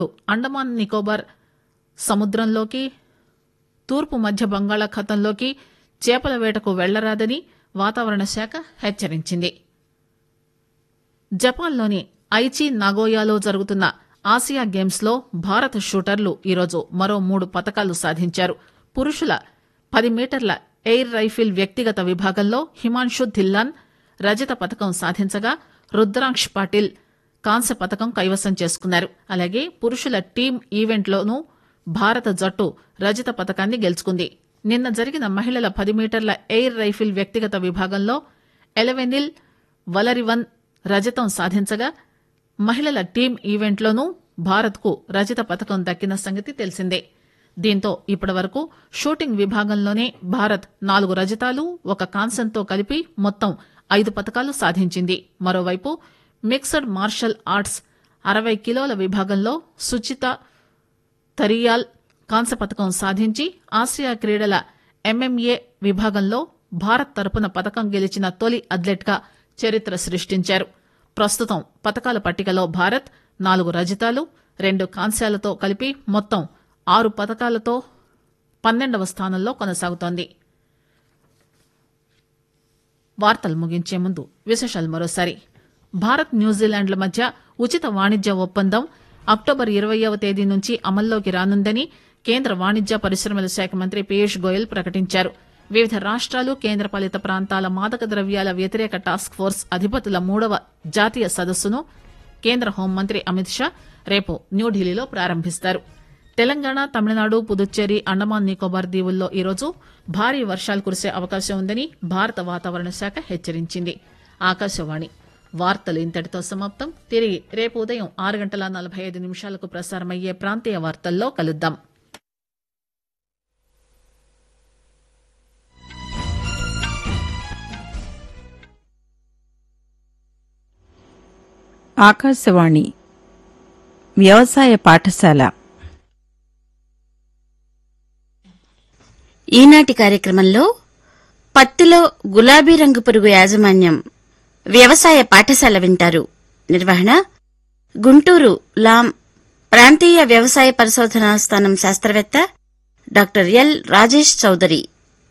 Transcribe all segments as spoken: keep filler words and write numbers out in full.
అండమాన్ నికోబార్ సముద్రంలోకి తూర్పు మధ్య బంగాళాఖాతంలోకి చేపల వేటకు వెళ్లరాదని వాతావరణ శాఖ హెచ్చరించింది. జపాన్లోని ఐచి నాగోయాలో జరుగుతున్న ఆసియా గేమ్స్ లో భారత షూటర్లు ఈరోజు మరో మూడు పతకాలు సాధించారు. పురుషుల పది మీటర్ల ఎయిర్ రైఫిల్ వ్యక్తిగత విభాగంలో హిమాన్షు ధిల్లాన్ రజత పతకం సాధించగా రుద్రాంక్ష్ పాటిల్ కాంస్య పతకం కైవసం చేసుకున్నారు. అలాగే పురుషుల టీం ఈవెంట్లోనూ భారత జట్టు రజత పతకాన్ని గెలుచుకుంది. నిన్న జరిగిన మహిళల పది మీటర్ల ఎయిర్ రైఫిల్ వ్యక్తిగత విభాగంలో ఎలవెనిల్ వలరివన్ రజతం సాధించగా మహిళల టీం ఈవెంట్లోనూ భారత్కు రజత పతకం దక్కిన సంగతి తెలిసిందే. దీంతో ఇప్పటి వరకు షూటింగ్ విభాగంలోనే భారత్ నాలుగు రజతాలు ఒక కాంస్యంతో కలిపి మొత్తం ఐదు పతకాలు సాధించింది. మరోవైపు మిక్స్డ్ మార్షల్ ఆర్ట్స్ అరవై కిలోల విభాగంలో సుచిత తరియాల్ కాంస్య పతకం సాధించి ఆసియా క్రీడల ఎంఎంఏ విభాగంలో భారత్ తరపున పతకం గెలిచిన తొలి అథ్లెట్గా చరిత్ర సృష్టించారు. ప్రస్తుతం పతకాల పట్టికలో భారత్ నాలుగు రజతాలు రెండు కాంస్యాలతో కలిపి మొత్తం ఆరు పతకాలతో పన్నెండవ స్థానంలో కొనసాగుతోంది. వార్తలు ముగించే ముందు విశేషాలు మరోసారి. భారత్ న్యూజిలాండ్ల మధ్య ఉచిత వాణిజ్య ఒప్పందం అక్టోబర్ ఇరవైవ తేదీ నుంచి అమల్లోకి రానుందని కేంద్ర వాణిజ్య పరిశ్రమల శాఖ మంత్రి పీయూష్ గోయల్ ప్రకటించారు. వివిధ రాష్ట్రాలు కేంద్రపాలిత ప్రాంతాల మాదక ద్రవ్యాల వ్యతిరేక టాస్క్ ఫోర్స్ అధిపతుల మూడవ జాతీయ సదస్సును కేంద్ర హోంమంత్రి అమిత్ షా రేపు న్యూఢిల్లీలో ప్రారంభిస్తారు. తెలంగాణ, తమిళనాడు, పుదుచ్చేరి, అండమాన్ నికోబార్ దీవుల్లో ఈరోజు భారీ వర్షాలు కురిసే అవకాశం ఉందని భారత వాతావరణ శాఖ హెచ్చరించింది. ఆకాశవాణి వార్తలు ఇంతటితో సమాప్తం. తిరిగి రేపు ఉదయం ఆరు గంటల నలభై ఐదు నిమిషాలకు ప్రసారమయ్యే ప్రాంతీయ వార్తల్లో కలుద్దాం. ఆకాశవాణి వ్యవసాయ పాఠశాల ఈనాటి కార్యక్రమంలో పత్తిలో గులాబీ రంగు పురుగు యాజమాన్యం వ్యవసాయ పాఠశాల వింటారు. నిర్వహణ గుంటూరు లాం ప్రాంతీయ వ్యవసాయ పరిశోధనా స్థానం శాస్త్రవేత్త డాక్టర్ ఎల్ రాజేష్ చౌదరి.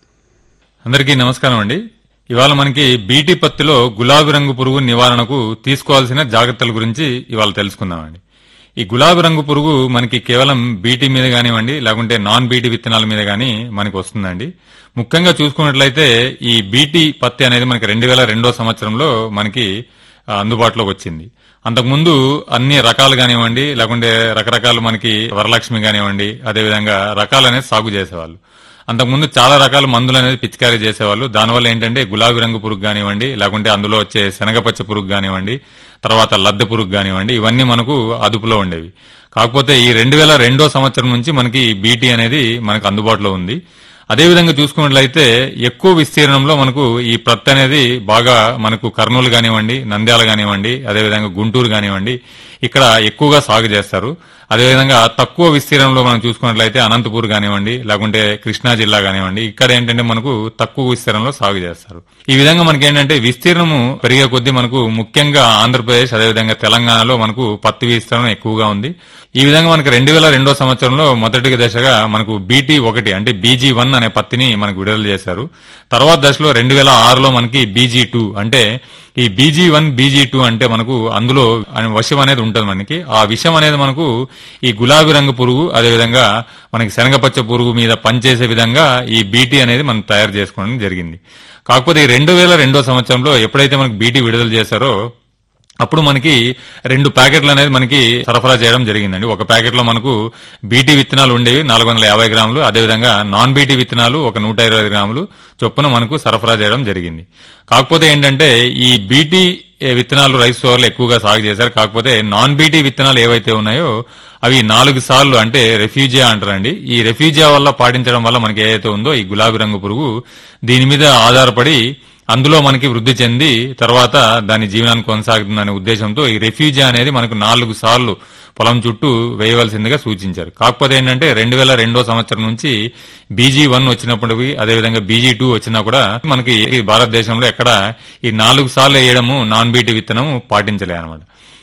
అందరికీ నమస్కారం అండి. ఇవాళ మనకి బీటీ పత్తిలో గులాబీ రంగు పురుగు నివారణకు తీసుకోవాల్సిన జాగ్రత్తల గురించి ఇవాళ తెలుసుకుందామండి. ఈ గులాబీ రంగు పురుగు మనకి కేవలం బీటీ మీద కానివ్వండి, లేకుంటే నాన్ బీటీ విత్తనాల మీద గానీ మనకి వస్తుందండి. ముఖ్యంగా చూసుకున్నట్లయితే ఈ బీటీ పత్తి అనేది మనకి రెండు వేల రెండో సంవత్సరంలో మనకి అందుబాటులోకి వచ్చింది. అంతకుముందు అన్ని రకాలు కానివ్వండి, లేకుంటే రకరకాలు మనకి వరలక్ష్మి కానివ్వండి, అదేవిధంగా రకాలు అనేది సాగు చేసేవాళ్ళు. అంతకుముందు చాలా రకాల మందులు అనేది పిచికారీ చేసేవాళ్ళు. దానివల్ల ఏంటంటే గులాబీ రంగు పురుగు కానివ్వండి, లేకుంటే అందులో వచ్చే శనగపచ్చ పురుగు కానివ్వండి, తర్వాత లద్దె పురుగు కానివ్వండి, ఇవన్నీ మనకు అదుపులో ఉండేవి. కాకపోతే ఈ రెండు వేల రెండో సంవత్సరం నుంచి మనకి బీటీ అనేది మనకు అందుబాటులో ఉంది. అదేవిధంగా చూసుకున్నట్లయితే ఎక్కువ విస్తీర్ణంలో మనకు ఈ పత్తి అనేది బాగా మనకు కర్నూలు కానివ్వండి, నంద్యాల కానివ్వండి, అదేవిధంగా గుంటూరు కానివ్వండి, ఇక్కడ ఎక్కువగా సాగు చేస్తారు. అదేవిధంగా తక్కువ విస్తీర్ణంలో మనం చూసుకున్నట్లయితే అనంతపూర్ కానివ్వండి, లేకుంటే కృష్ణా జిల్లా కానివ్వండి, ఇక్కడ ఏంటంటే మనకు తక్కువ విస్తీర్ణంలో సాగు చేస్తారు. ఈ విధంగా మనకి ఏంటంటే విస్తీర్ణము పెరిగే కొద్దీ మనకు ముఖ్యంగా ఆంధ్రప్రదేశ్ అదేవిధంగా తెలంగాణలో మనకు పత్తి విస్తీర్ణం ఎక్కువగా ఉంది. ఈ విధంగా మనకి రెండు వేల రెండో సంవత్సరంలో మొదటి దశగా మనకు బీటీ ఒకటి అంటే బీజీ వన్ అనే పత్తిని మనకు విడుదల చేశారు. తర్వాత దశలో రెండు వేల ఆరులో మనకి బీజీ టూ అంటే ఈ బీజీ వన్ బీజీ టూ అంటే మనకు అందులో విషం అనేది ఉంటుంది. మనకి ఆ విషం అనేది మనకు ఈ గులాబీ రంగు పురుగు అదేవిధంగా మనకి శనగపచ్చ పురుగు మీద పనిచేసే విధంగా ఈ బీటీ అనేది మనం తయారు చేసుకోవడం జరిగింది. కాకపోతే ఈ రెండు వేల రెండో సంవత్సరంలో ఎప్పుడైతే మనకి బీటీ విడుదల చేశారో అప్పుడు మనకి రెండు ప్యాకెట్లు అనేది మనకి సరఫరా చేయడం జరిగిందండి. ఒక ప్యాకెట్ లో మనకు బీటీ విత్తనాలు ఉండేవి నాలుగు వందల యాభై గ్రాములు, అదేవిధంగా నాన్ బీటీ విత్తనాలు ఒక నూట ఇరవై గ్రాములు చొప్పున మనకు సరఫరా చేయడం జరిగింది. కాకపోతే ఏంటంటే ఈ బీటీ విత్తనాలు రైస్ ఫ్లోర్లు ఎక్కువగా సాగు చేశారు. కాకపోతే నాన్ బీటీ విత్తనాలు ఏవైతే ఉన్నాయో అవి నాలుగు సార్లు అంటే రెఫ్యూజియా అంటారండి. ఈ రెఫ్యూజియా వల్ల పాటించడం వల్ల మనకి ఏదైతే ఉందో ఈ గులాబీ రంగు పురుగు దీని మీద ఆధారపడి అందులో మనకి వృద్ధి చెంది తర్వాత దాని జీవనాన్ని కొనసాగుతుందనే ఉద్దేశంతో ఈ రెఫ్యూజియా అనేది మనకు నాలుగు సార్లు పొలం చుట్టూ వేయవలసిందిగా సూచించారు. కాకపోతే ఏంటంటే రెండు వేల రెండో సంవత్సరం నుంచి బీజీ వన్ వచ్చినప్పటికీ అదేవిధంగా బీజీ టూ వచ్చినా కూడా మనకి భారతదేశంలో ఎక్కడ ఈ నాలుగు సార్లు వేయడము నాన్ బీటీ విత్తనం పాటించలే అనమాట.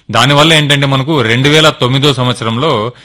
దానివల్ల ఏంటంటే మనకు రెండు వేల తొమ్మిదో సంవత్సరంలో